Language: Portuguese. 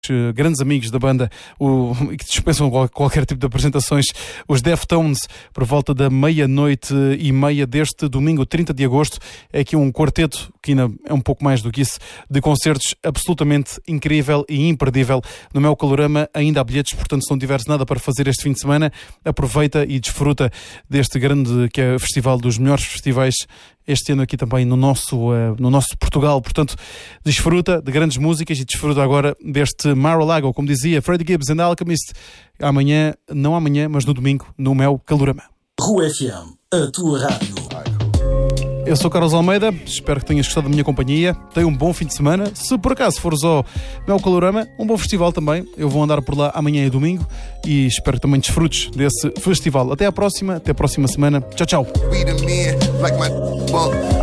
grandes amigos da banda, que dispensam qualquer tipo de apresentações, os Deftones, por volta da 00:30 deste domingo, 30 de agosto. É aqui um quarteto, que ainda é um pouco mais do que isso, de concertos absolutamente incrível e imperdível. No Mel Calorama ainda há bilhetes, portanto, se não tiveres nada para fazer este fim de semana, aproveita e desfruta deste grande, que é o festival dos melhores festivais, este ano aqui também no nosso Portugal. Portanto, desfruta de grandes músicas e desfruta agora deste Mar-a-Lago, como dizia Freddie Gibbs and Alchemist, amanhã, não amanhã, mas no domingo, no Mel Calorama. Rua FM, a tua rádio. Eu sou Carlos Almeida, espero que tenhas gostado da minha companhia. Tenha um bom fim de semana. Se por acaso fores ao Mel Calorama, um bom festival também. Eu vou andar por lá amanhã e domingo e espero que também desfrutes desse festival. Até à próxima semana. Tchau, tchau.